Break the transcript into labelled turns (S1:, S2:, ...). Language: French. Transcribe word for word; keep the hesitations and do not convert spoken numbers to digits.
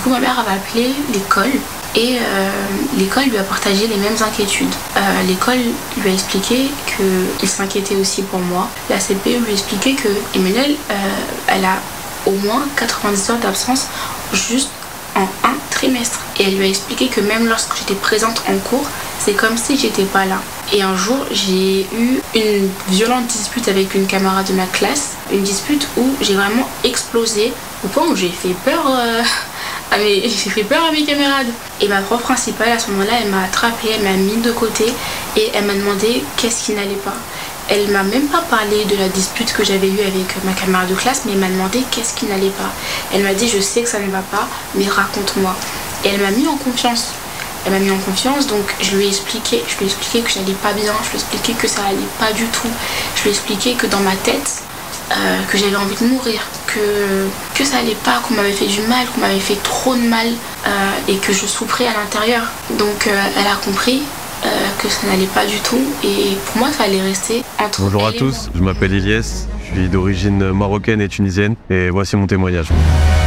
S1: coup, ma mère avait appelé l'école et euh, l'école lui a partagé les mêmes inquiétudes. Euh, l'école lui a expliqué qu'il s'inquiétait aussi pour moi. La C P E lui a expliqué que Emmanuelle, euh, elle a au moins quatre-vingt-dix heures d'absence juste en un trimestre. Et elle lui a expliqué que même lorsque j'étais présente en cours, c'est comme si j'étais pas là. Et un jour, j'ai eu une violente dispute avec une camarade de ma classe. Une dispute où j'ai vraiment explosé au point où j'ai fait peur, euh, à mes, j'ai fait peur à mes camarades. Et ma prof principale, à ce moment-là, elle m'a attrapée, elle m'a mis de côté et elle m'a demandé qu'est-ce qui n'allait pas. Elle m'a même pas parlé de la dispute que j'avais eue avec ma camarade de classe, mais elle m'a demandé qu'est-ce qui n'allait pas. Elle m'a dit, je sais que ça ne va pas, mais raconte-moi. Et elle m'a mis en confiance. Elle m'a mis en confiance, donc je lui ai expliqué, je lui ai expliqué que j'allais pas bien, je lui ai expliqué que ça allait pas du tout. Je lui ai expliqué que dans ma tête, euh, que j'avais envie de mourir, que, que ça allait pas, qu'on m'avait fait du mal, qu'on m'avait fait trop de mal euh, et que je souffrais à l'intérieur. Donc euh, elle a compris euh, que ça n'allait pas du tout et pour moi ça allait rester entre
S2: Bonjour
S1: elle
S2: à
S1: et
S2: tous,
S1: moi.
S2: je m'appelle Ilyes, je suis d'origine marocaine et tunisienne et voici mon témoignage.